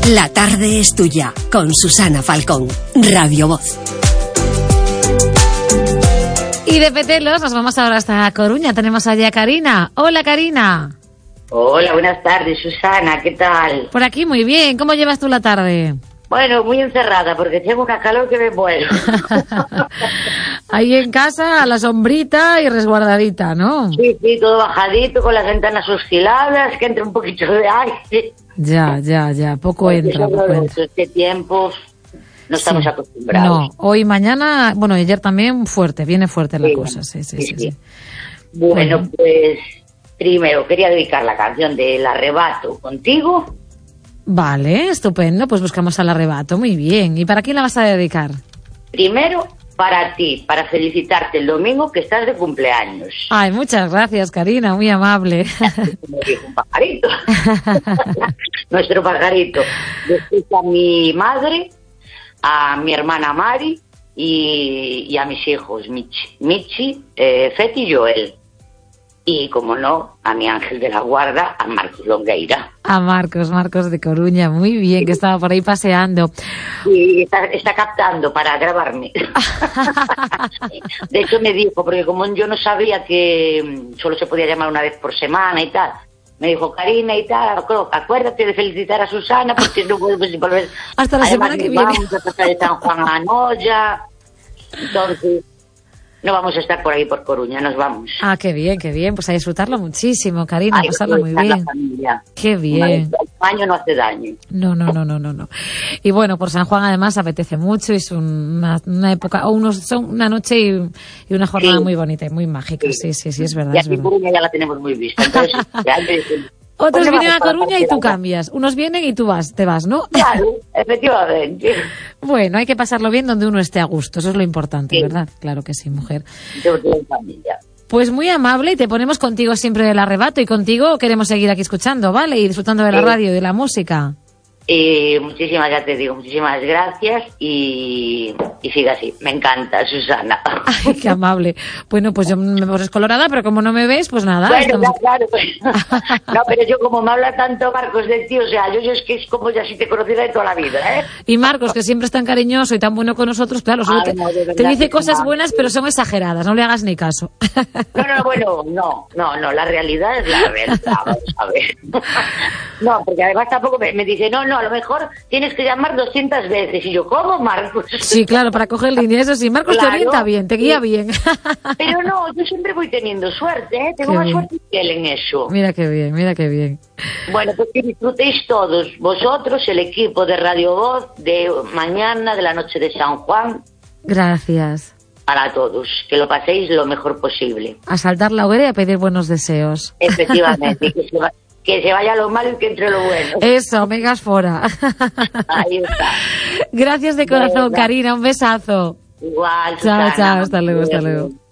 La tarde es tuya, con Susana Falcón, Radio Voz. Y de Petelos nos vamos ahora hasta Coruña. Tenemos allí a Karina. Hola, Karina. Hola, buenas tardes, Susana, ¿qué tal? Por aquí muy bien. ¿Cómo llevas tú la tarde? Bueno, muy encerrada, porque tengo una calor que me muero. Ahí en casa, a la sombrita y resguardadita, ¿no? Sí, todo bajadito, con las ventanas osciladas, que entre un poquito de aire. Ya. Poco entra. Este tiempo no estamos acostumbrados. No, hoy, mañana, bueno, ayer también viene fuerte la cosa. Sí. Bueno, pues primero quería dedicar la canción del Arrebato contigo. Vale, estupendo, pues buscamos al Arrebato, muy bien. ¿Y para quién la vas a dedicar? Primero, para ti, para felicitarte el domingo que estás de cumpleaños. Ay, muchas gracias, Karina, muy amable. Como dijo un pajarito. Nuestro pajarito. Después a mi madre, a mi hermana Mari y a mis hijos, Michi, Feti y Joel. Y, como no, a mi ángel de la guarda, a Marcos Longueira. A Marcos de Coruña, muy bien, que estaba por ahí paseando. Sí, está captando para grabarme. De hecho me dijo, porque como yo no sabía que solo se podía llamar una vez por semana y tal, me dijo, Karina y tal, acuérdate de felicitar a Susana, porque no podemos volver. Hasta la semana que viene. Vamos a pasar de San Juan a Noya. Entonces, no vamos a estar por ahí por Coruña, nos vamos. Ah, qué bien, pues a disfrutarlo muchísimo, Karina, a pasarlo muy bien. Qué bien. Un año no hace daño. No. Y bueno, por San Juan además apetece mucho, es una época, una noche y una jornada muy bonita y muy mágica. Sí, es verdad. Y aquí en Coruña ya la tenemos muy vista, entonces otros vienen a Coruña y tú cambias. Unos vienen y tú te vas, ¿no? Claro, efectivamente. Bueno, hay que pasarlo bien donde uno esté a gusto, eso es lo importante, ¿verdad? Claro que sí, mujer. Yo tengo familia. Pues muy amable, y te ponemos contigo siempre el Arrebato, y contigo queremos seguir aquí escuchando, ¿vale? Y disfrutando de la radio y de la música. Muchísimas gracias y siga así. Me encanta, Susana. Ay, qué amable. Bueno, pues yo me pones colorada, pero como no me ves, pues nada. Bueno, claro. No, pero yo como me habla tanto Marcos de ti, o sea, yo es que es como ya si te conociera de toda la vida, ¿eh? Y Marcos, que siempre es tan cariñoso y tan bueno con nosotros, claro, solo te dice cosas buenas, pero son exageradas, no le hagas ni caso. No, la realidad es la realidad, vamos a ver. No, porque además tampoco me dice, no, a lo mejor tienes que llamar 200 veces. Y yo, ¿cómo, Marcos? Sí, claro, para coger línea, eso sí. Marcos te orienta bien, te guía bien. Pero no, yo siempre voy teniendo suerte, ¿eh? Tengo más suerte que él en eso. Mira qué bien. Bueno, pues que disfrutéis todos, vosotros, el equipo de Radio Voz, de mañana, de la noche de San Juan. Gracias. Para todos, que lo paséis lo mejor posible. A saltar la hoguera y a pedir buenos deseos. Efectivamente, que se vaya lo malo y que entre lo bueno. Eso, vengas fuera. Ahí está. Gracias de corazón, Karina, un besazo. Igual, Chao, Susana. hasta luego.